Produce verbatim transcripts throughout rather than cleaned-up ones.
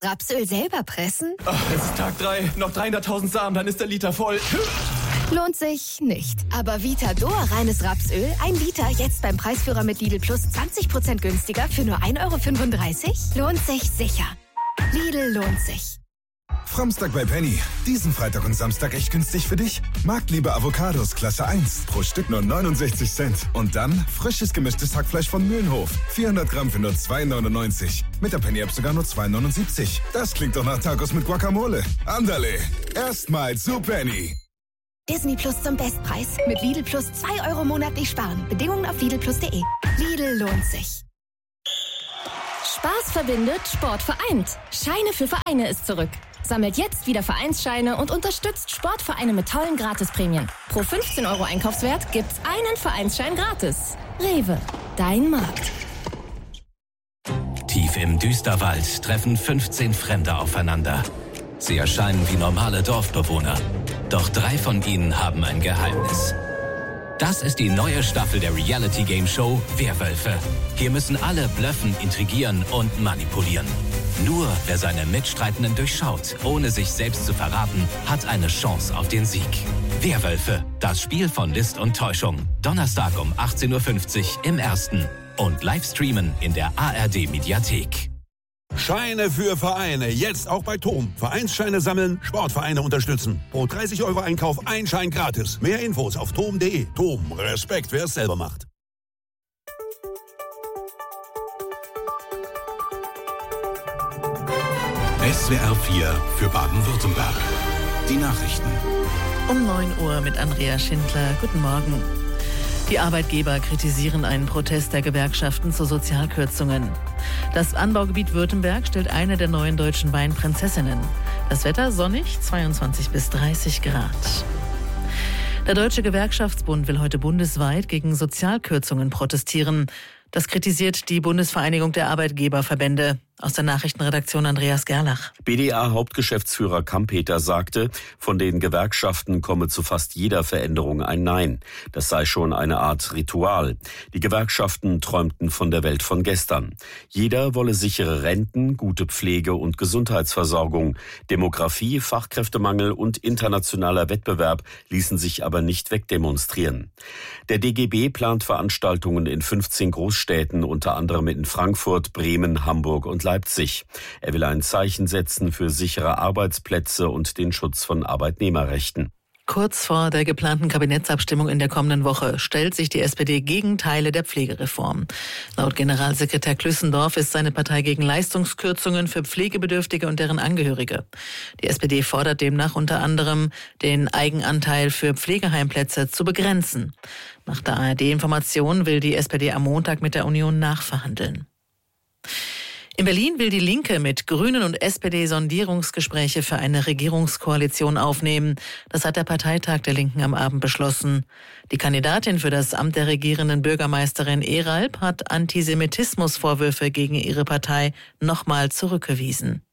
Rapsöl selber pressen? Ach, es ist Tag drei, noch dreihunderttausend Samen, dann ist der Liter voll. Lohnt sich nicht. Aber Vitador reines Rapsöl, ein Liter, jetzt beim Preisführer mit Lidl Plus zwanzig Prozent günstiger für nur ein Euro fünfunddreißig? Lohnt sich sicher. Lidl lohnt sich. Framstag bei Penny. Diesen Freitag und Samstag echt günstig für dich. Marktliebe Avocados Klasse eins. Pro Stück nur neunundsechzig Cent. Und dann frisches gemischtes Hackfleisch von Mühlenhof. vierhundert Gramm für nur zwei neunundneunzig. Mit der Penny-App sogar nur zwei neunundsiebzig. Das klingt doch nach Tacos mit Guacamole. Andale. Erstmal zu Penny. Disney Plus zum Bestpreis. Mit Lidl Plus zwei Euro monatlich sparen. Bedingungen auf lidl plus punkt de. Lidl lohnt sich. Spaß verbindet, Sport vereint. Scheine für Vereine ist zurück. Sammelt jetzt wieder Vereinsscheine und unterstützt Sportvereine mit tollen Gratisprämien. Pro fünfzehn Euro Einkaufswert gibt's einen Vereinsschein gratis. Rewe, dein Markt. Tief im Düsterwald treffen fünfzehn Fremde aufeinander. Sie erscheinen wie normale Dorfbewohner. Doch drei von ihnen haben ein Geheimnis. Das ist die neue Staffel der Reality-Game-Show Werwölfe. Hier müssen alle blöffen, intrigieren und manipulieren. Nur wer seine Mitstreitenden durchschaut, ohne sich selbst zu verraten, hat eine Chance auf den Sieg. Werwölfe, das Spiel von List und Täuschung. Donnerstag um achtzehn Uhr fünfzig im Ersten. Und Livestreamen in der A R D-Mediathek. Scheine für Vereine. Jetzt auch bei Tom. Vereinsscheine sammeln, Sportvereine unterstützen. Pro dreißig Euro Einkauf ein Schein gratis. Mehr Infos auf tom punkt de. Tom, Respekt, wer es selber macht. S W R vier für Baden-Württemberg. Die Nachrichten. Um neun Uhr mit Andrea Schindler. Guten Morgen. Die Arbeitgeber kritisieren einen Protest der Gewerkschaften zu Sozialkürzungen. Das Anbaugebiet Württemberg stellt eine der neuen deutschen Weinprinzessinnen. Das Wetter sonnig, zweiundzwanzig bis dreißig Grad. Der Deutsche Gewerkschaftsbund will heute bundesweit gegen Sozialkürzungen protestieren. Das kritisiert die Bundesvereinigung der Arbeitgeberverbände. Aus der Nachrichtenredaktion Andreas Gerlach. B D A-Hauptgeschäftsführer Kampeter sagte, von den Gewerkschaften komme zu fast jeder Veränderung ein Nein. Das sei schon eine Art Ritual. Die Gewerkschaften träumten von der Welt von gestern. Jeder wolle sichere Renten, gute Pflege und Gesundheitsversorgung. Demografie, Fachkräftemangel und internationaler Wettbewerb ließen sich aber nicht wegdemonstrieren. Der D G B plant Veranstaltungen in fünfzehn Großstädten, unter anderem in Frankfurt, Bremen, Hamburg und Leipzig. Er will ein Zeichen setzen für sichere Arbeitsplätze und den Schutz von Arbeitnehmerrechten. Kurz vor der geplanten Kabinettsabstimmung in der kommenden Woche stellt sich die S P D gegen Teile der Pflegereform. Laut Generalsekretär Klüssendorf ist seine Partei gegen Leistungskürzungen für Pflegebedürftige und deren Angehörige. Die S P D fordert demnach unter anderem, den Eigenanteil für Pflegeheimplätze zu begrenzen. Nach der A R D-Information will die S P D am Montag mit der Union nachverhandeln. In Berlin will die Linke mit Grünen und S P D Sondierungsgespräche für eine Regierungskoalition aufnehmen. Das hat der Parteitag der Linken am Abend beschlossen. Die Kandidatin für das Amt der regierenden Bürgermeisterin Eralb hat Antisemitismusvorwürfe gegen ihre Partei nochmal zurückgewiesen.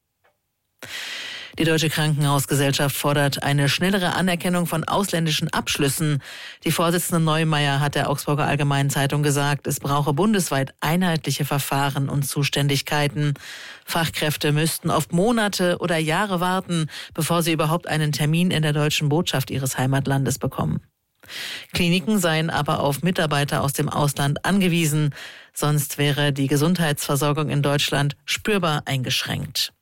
Die Deutsche Krankenhausgesellschaft fordert eine schnellere Anerkennung von ausländischen Abschlüssen. Die Vorsitzende Neumeier hat der Augsburger Allgemeinen Zeitung gesagt, es brauche bundesweit einheitliche Verfahren und Zuständigkeiten. Fachkräfte müssten oft Monate oder Jahre warten, bevor sie überhaupt einen Termin in der deutschen Botschaft ihres Heimatlandes bekommen. Kliniken seien aber auf Mitarbeiter aus dem Ausland angewiesen, sonst wäre die Gesundheitsversorgung in Deutschland spürbar eingeschränkt.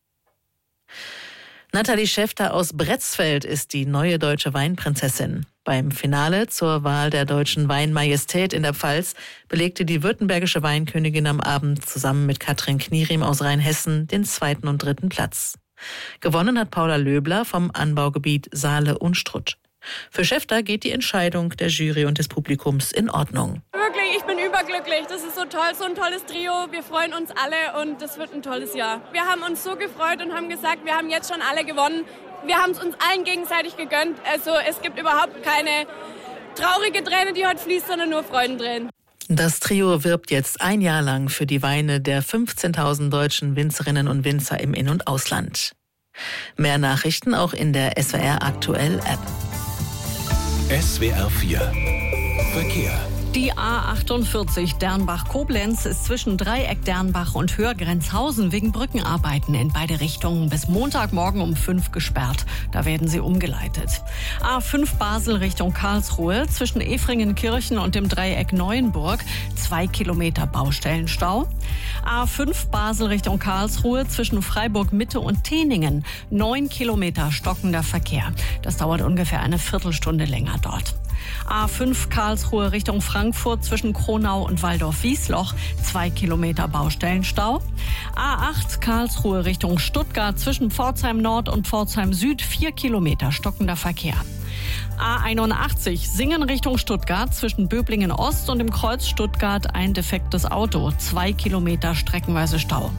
Nathalie Schäfter aus Bretzfeld ist die neue deutsche Weinprinzessin. Beim Finale zur Wahl der deutschen Weinmajestät in der Pfalz belegte die württembergische Weinkönigin am Abend zusammen mit Katrin Knierim aus Rheinhessen den zweiten und dritten Platz. Gewonnen hat Paula Löbler vom Anbaugebiet Saale-Unstrut. Für Schäfter geht die Entscheidung der Jury und des Publikums in Ordnung. Wirklich, ich bin überglücklich. Das ist so toll, so ein tolles Trio. Wir freuen uns alle und das wird ein tolles Jahr. Wir haben uns so gefreut und haben gesagt, wir haben jetzt schon alle gewonnen. Wir haben es uns allen gegenseitig gegönnt. Also es gibt überhaupt keine traurige Träne, die heute fließt, sondern nur Freudentränen. Das Trio wirbt jetzt ein Jahr lang für die Weine der fünfzehntausend deutschen Winzerinnen und Winzer im In- und Ausland. Mehr Nachrichten auch in der S W R Aktuell App. S W R vier Verkehr. Die A achtundvierzig Dernbach-Koblenz ist zwischen Dreieck Dernbach und Hörgrenzhausen wegen Brückenarbeiten in beide Richtungen bis Montagmorgen um fünf gesperrt. Da werden sie umgeleitet. A fünf Basel Richtung Karlsruhe zwischen Efringenkirchen und dem Dreieck Neuenburg zwei Kilometer Baustellenstau. A fünf Basel Richtung Karlsruhe zwischen Freiburg Mitte und Teningen neun Kilometer stockender Verkehr. Das dauert ungefähr eine Viertelstunde länger dort. A fünf Karlsruhe Richtung Frankfurt zwischen Kronau und Waldorf-Wiesloch zwei Kilometer Baustellenstau. A acht Karlsruhe Richtung Stuttgart zwischen Pforzheim Nord und Pforzheim Süd vier Kilometer stockender Verkehr. A einundachtzig Singen Richtung Stuttgart zwischen Böblingen Ost und dem Kreuz Stuttgart ein defektes Auto, zwei Kilometer streckenweise Stau.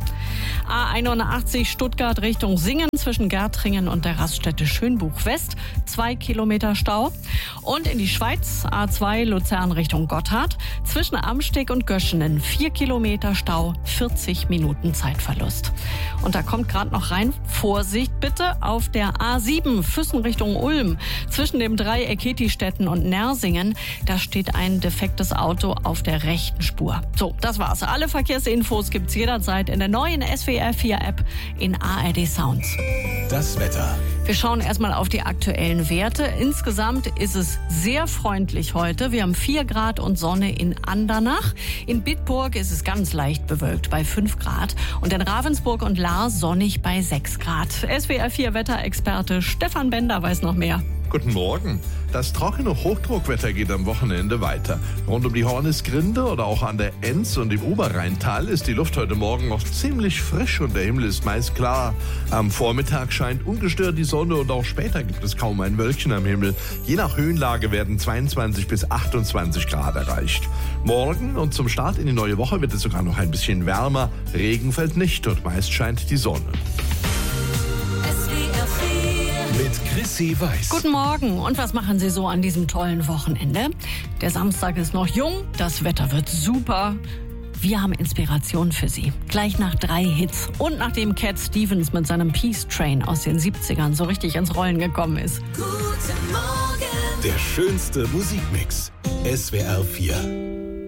A einundachtzig Stuttgart Richtung Singen zwischen Gärtringen und der Raststätte Schönbuch West, zwei Kilometer Stau. Und in die Schweiz A zwei Luzern Richtung Gotthard zwischen Amsteg und Göschenen, vier Kilometer Stau, vierzig Minuten Zeitverlust. Und da kommt gerade noch rein, Vorsicht bitte, auf der A sieben Füssen Richtung Ulm zwischen dem Dreieck Hetistetten und Nersingen, da steht ein defektes Auto auf der rechten Spur. So, das war's. Alle Verkehrsinfos gibt's jederzeit in der neuen S W R vier App in A R D Sounds. Das Wetter. Wir schauen erstmal auf die aktuellen Werte. Insgesamt ist es sehr freundlich heute. Wir haben vier Grad und Sonne in Andernach. In Bitburg ist es ganz leicht bewölkt bei fünf Grad. Und in Ravensburg und Lahr sonnig bei sechs Grad. S W R vier Wetterexperte Stefan Bender weiß noch mehr. Guten Morgen. Das trockene Hochdruckwetter geht am Wochenende weiter. Rund um die Hornisgrinde oder auch an der Enz und im Oberrheintal ist die Luft heute Morgen noch ziemlich frisch und der Himmel ist meist klar. Am Vormittag scheint ungestört die Sonne und auch später gibt es kaum ein Wölkchen am Himmel. Je nach Höhenlage werden zweiundzwanzig bis achtundzwanzig Grad erreicht. Morgen und zum Start in die neue Woche wird es sogar noch ein bisschen wärmer. Regen fällt nicht und meist scheint die Sonne. Mit Chrissy Weiß. Guten Morgen. Und was machen Sie so an diesem tollen Wochenende? Der Samstag ist noch jung, das Wetter wird super. Wir haben Inspiration für Sie. Gleich nach drei Hits und nachdem Cat Stevens mit seinem Peace Train aus den siebzigern so richtig ins Rollen gekommen ist. Guten Morgen. Der schönste Musikmix. S W R vier.